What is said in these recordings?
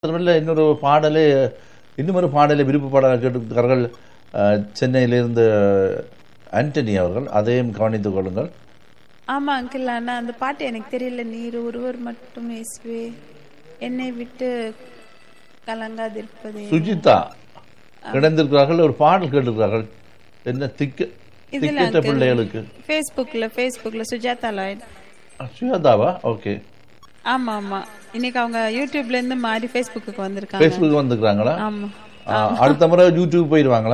இன்னொரு பாடலை விருப்ப பாடலை கேட்டிருக்கிறார்கள். சென்னையிலிருந்து ஆண்டனி அவர்கள், அதையும் கவனித்துக் கொள்ளுங்கள். ஆமா அங்கிள், ஆனா அந்த பாட்டு எனக்கு தெரியல. நீர் ஒருவர் மட்டும் இயேசுவே, என்னை விட்டு கலங்காதிருப்பதே. சுஜிதா கிடந்திருக்கிறார்கள், ஒரு பாடல் கேட்டிருக்கிறார்கள். என்ன திக்கற்ற பிள்ளைகளுக்கு ஃபேஸ்புக்ல சுஜாதா லாய்ட். சுஜாதாவா? ஓகே. ஆமா ஆமா, இன்னைக்கு அவங்க யூடியூப்ல இருந்து மாறி ஃபேஸ்புக்கு வந்திருக்காங்க. ஃபேஸ்புக் வந்துக்கிறாங்களா? ஆமா. அடுத்த முறை யூடியூப் போயிடுவாங்களா?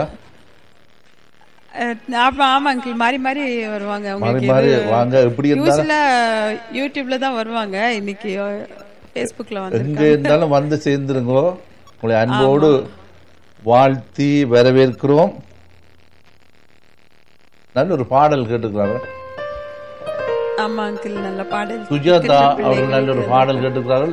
ஆமா அங்கிள், மாறி மாறி வருவாங்க. எப்படி யூடியூப்ல தான் வருவாங்க, இன்னைக்கு ஃபேஸ்புக்ல வந்து எங்க இருந்தாலும் வந்து சேர்ந்துருங்கோ. உங்களை அன்போடு வாழ்த்தி வரவேற்கிறோம். நல்ல ஒரு பாடல் கேட்டுக்கிறாங்க. ஆமா அங்கிள், நல்ல பாடல். சுஜாதா அவர்கள் நல்ல ஒரு பாடல் கேட்டுக்கிறார்கள்.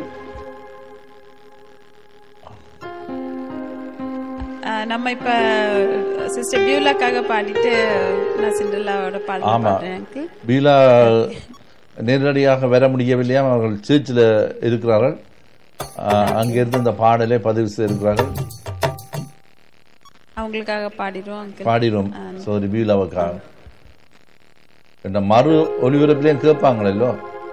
நம்ம இப்ப சிஸ்டர் பியூலாக்காக பாடிட்டு நான் சிண்டலாவோட பாடல் பாடுறேன் அங்கிள். பியூலா நேரடியாக வர முடியவில்லையா, அவர்கள் சர்ச்சில் இருக்கிறார்கள். அங்கிருந்து இந்த பாடலை பதிவு செய்திருக்கிறார்கள். அவங்களுக்காக பாடிடுவோம். சோரி, பியூலாவுக்காக. இந்த மறு ஒளிபரப்பிலையும் கேட்பாங்களோ.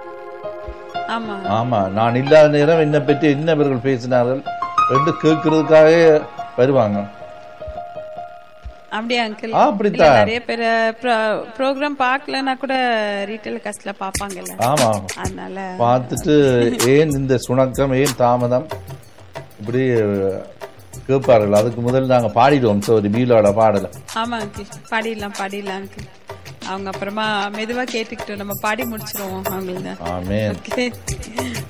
ஆமா, நான் இல்லாத நேரம் என்னை பற்றி இன்னவர்கள் பேசினார்கள் என்று கேட்கறதுக்காக வருவாங்க. அப்படியே அங்கிள்? அப்படித்தான். நிறைய பேர் ப்ரோக்ராம் பார்க்கலன்னா கூட ரீட்டைல் காஸ்ட்ல பாப்பாங்கல்ல. ஆமா, அதனால பார்த்துட்டு ஏன் இந்த சுணக்கம், ஏன் தாமதம், இப்படி கேட்பார்கள். அதுக்கு முதல்ல நாங்க பாடிடுவோம். சோரி, பியூலாவோட பாடல. ஆமா அங்கிள், பாடிடலாம் அங்கிள். அவங்க அப்புறமா மெதுவா கேட்டுக்கிட்டு நம்ம பாடி முடிச்சிருவோம் அவங்களுக்கு. ஆமென்.